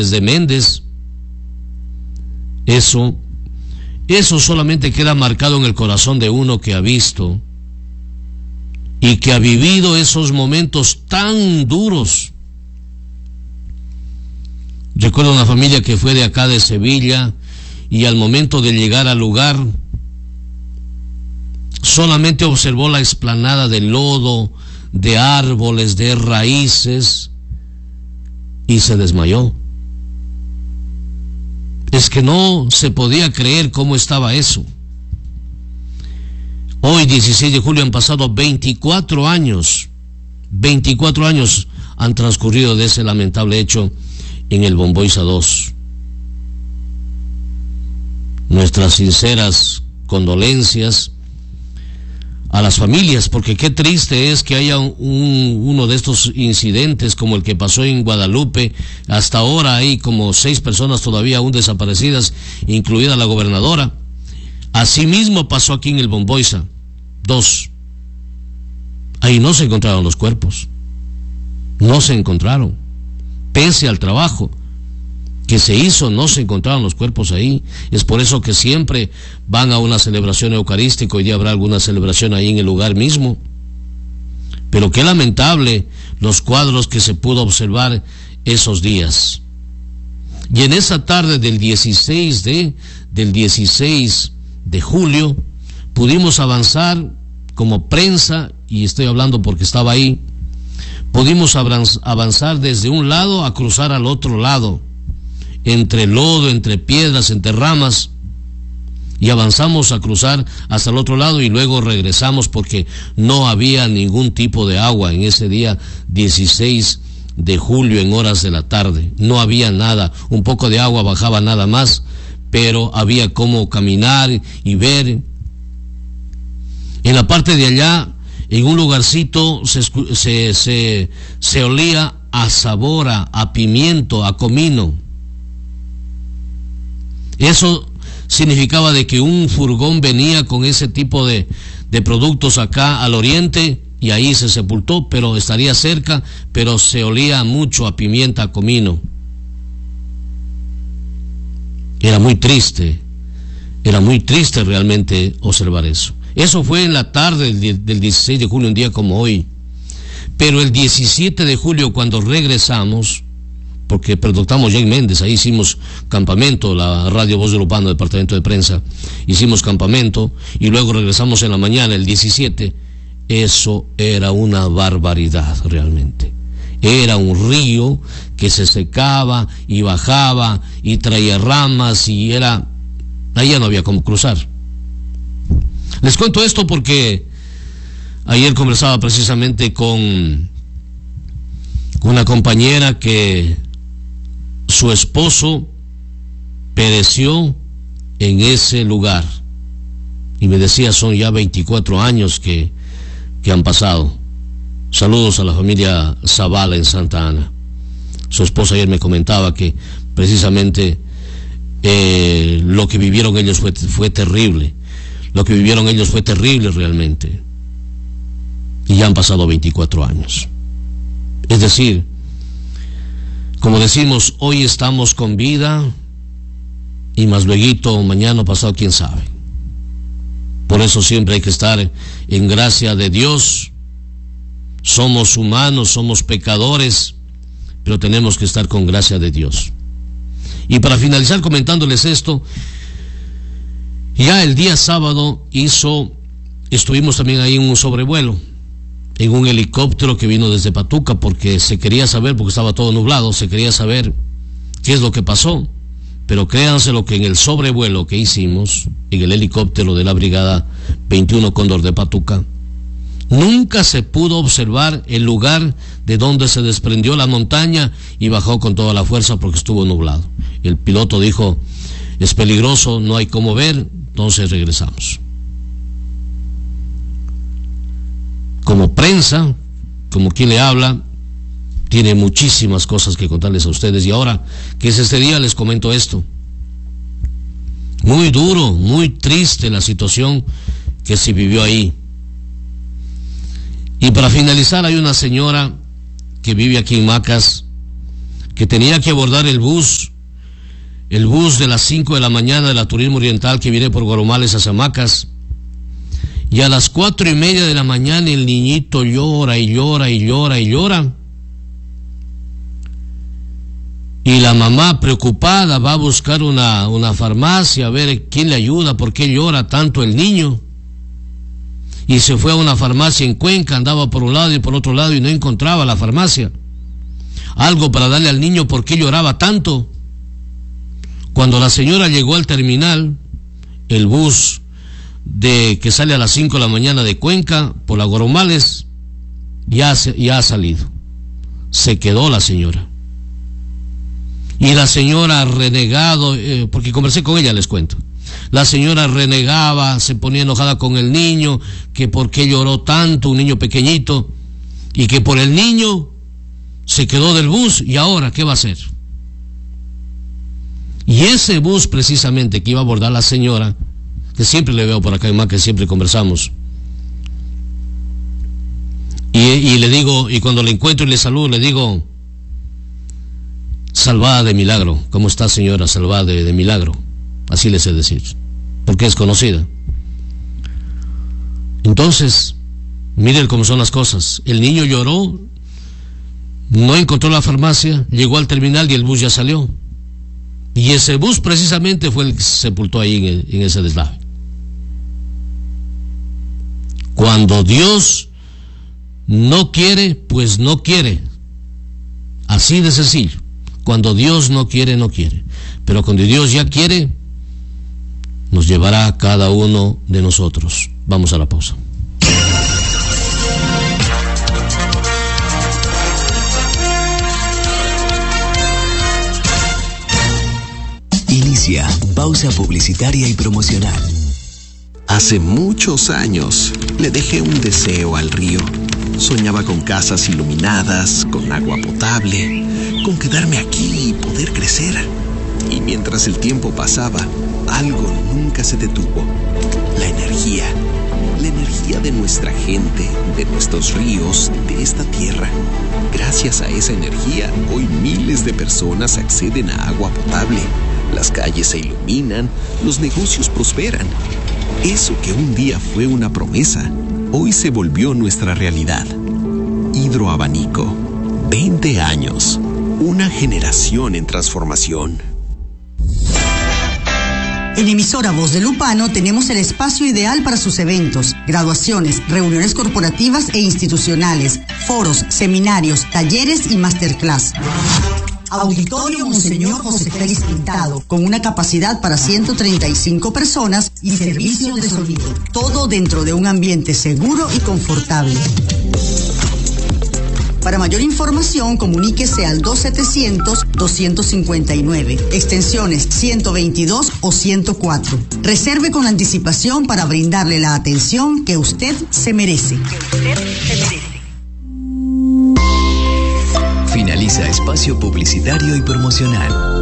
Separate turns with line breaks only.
desde Méndez. Eso solamente queda marcado en el corazón de uno que ha visto y que ha vivido esos momentos tan duros. Recuerdo una familia que fue de acá de Sevilla y al momento de llegar al lugar solamente observó la explanada de lodo, de árboles, de raíces y se desmayó. Es que no se podía creer cómo estaba eso. Hoy, 16 de julio, han pasado 24 años. 24 años han transcurrido de ese lamentable hecho en el Bomboiza 2. Nuestras sinceras condolencias a las familias, porque qué triste es que haya uno de estos incidentes como el que pasó en Guadalupe. Hasta ahora hay como 6 personas todavía aún desaparecidas, incluida la gobernadora. Asimismo pasó aquí en el Bomboiza 2. Ahí no se encontraron los cuerpos. No se encontraron. Pese al trabajo que se hizo, no se encontraron los cuerpos ahí. Es por eso que siempre van a una celebración eucarística. Hoy día habrá alguna celebración ahí en el lugar mismo. Pero qué lamentable los cuadros que se pudo observar esos días. Y en esa tarde del 16 de julio pudimos avanzar como prensa, y estoy hablando porque estaba ahí, pudimos avanzar desde un lado a cruzar al otro lado, entre lodo, entre piedras, entre ramas, y avanzamos a cruzar hasta el otro lado y luego regresamos porque no había ningún tipo de agua en ese día 16 de julio en horas de la tarde. No había nada, un poco de agua bajaba nada más, pero había cómo caminar y ver. En la parte de allá, en un lugarcito se olía a sabora, a pimiento, a comino. Eso significaba de que un furgón venía con ese tipo de productos acá al oriente y ahí se sepultó, pero estaría cerca, pero se olía mucho a pimienta, a comino. Era muy triste realmente observar eso. Eso fue en la tarde del 16 de julio, un día como hoy. Pero el 17 de julio, cuando regresamos, porque pernoctamos ya en Méndez, ahí hicimos campamento, la Radio Voz de Lupano, departamento de prensa, hicimos campamento, y luego regresamos en la mañana, el 17, eso era una barbaridad realmente. Era un río que se secaba y bajaba y traía ramas y ahí ya no había cómo cruzar. Les cuento esto porque ayer conversaba precisamente con una compañera que su esposo pereció en ese lugar y me decía, son ya 24 años que han pasado. Saludos a la familia Zavala en Santa Ana. Su esposa ayer me comentaba que precisamente lo que vivieron ellos fue terrible. Lo que vivieron ellos fue terrible realmente. Y ya han pasado 24 años. Es decir, como decimos, hoy estamos con vida y más luego, mañana pasado, quién sabe. Por eso siempre hay que estar en gracia de Dios. Somos humanos, somos pecadores, pero tenemos que estar con gracia de Dios. Y para finalizar comentándoles esto, ya el día sábado estuvimos también ahí en un sobrevuelo, en un helicóptero que vino desde Patuca, porque se quería saber, porque estaba todo nublado, se quería saber qué es lo que pasó. Pero créanse lo que en el sobrevuelo que hicimos, en el helicóptero de la Brigada 21 Cóndor de Patuca, nunca se pudo observar el lugar de donde se desprendió la montaña y bajó con toda la fuerza porque estuvo nublado. El piloto dijo, es peligroso, no hay cómo ver, entonces regresamos. Como prensa, como quien le habla, tiene muchísimas cosas que contarles a ustedes, y ahora que es este día les comento esto. Muy duro, muy triste la situación que se vivió ahí. Y para finalizar, hay una señora que vive aquí en Macas que tenía que abordar el bus de las 5 de la mañana de la Turismo Oriental que viene por Guaromales a Zamacas. Y a las 4:30 de la mañana el niñito llora y llora y llora y llora. Y la mamá, preocupada, va a buscar una farmacia a ver quién le ayuda, por qué llora tanto el niño. Y se fue a una farmacia en Cuenca, andaba por un lado y por otro lado y no encontraba la farmacia. Algo para darle al niño por qué lloraba tanto. Cuando la señora llegó al terminal, el bus que sale a las 5 de la mañana de Cuenca por la Guaromales ya ha salido. Se quedó la señora. Y la señora renegado, porque conversé con ella, les cuento. La señora renegaba, se ponía enojada con el niño, que por qué lloró tanto, un niño pequeñito, y que por el niño se quedó del bus, y ahora, ¿qué va a hacer? Y ese bus precisamente que iba a abordar la señora, que siempre le veo por acá, más que siempre conversamos, y le digo, y cuando le encuentro y le saludo, le digo, salvada de milagro, ¿cómo está señora? Salvada de milagro, así le sé decir, porque es conocida. Entonces, miren cómo son las cosas, el niño lloró, no encontró la farmacia, llegó al terminal y el bus ya salió. Y ese bus precisamente fue el que se sepultó ahí en ese deslave. Cuando Dios no quiere, pues no quiere. Así de sencillo. Cuando Dios no quiere, no quiere. Pero cuando Dios ya quiere, nos llevará a cada uno de nosotros. Vamos a la pausa.
Inicia pausa publicitaria y promocional.
Hace muchos años le dejé un deseo al río. Soñaba con casas iluminadas, con agua potable, con quedarme aquí y poder crecer. Y mientras el tiempo pasaba, algo nunca se detuvo. La energía de nuestra gente, de nuestros ríos, de esta tierra. Gracias a esa energía, hoy miles de personas acceden a agua potable. Las calles se iluminan, los negocios prosperan. Eso que un día fue una promesa, hoy se volvió nuestra realidad. Hidroabanico, 20 años, una generación en transformación.
En Emisora Voz de Lupano tenemos el espacio ideal para sus eventos, graduaciones, reuniones corporativas e institucionales, foros, seminarios, talleres y masterclass. Auditorio Monseñor José Félix Pintado, con una capacidad para 135 personas y servicio de sonido. Todo dentro de un ambiente seguro y confortable. Para mayor información, comuníquese al 2700-259, extensiones 122 o 104. Reserve con anticipación para brindarle la atención que usted se merece.
Finaliza espacio publicitario y promocional.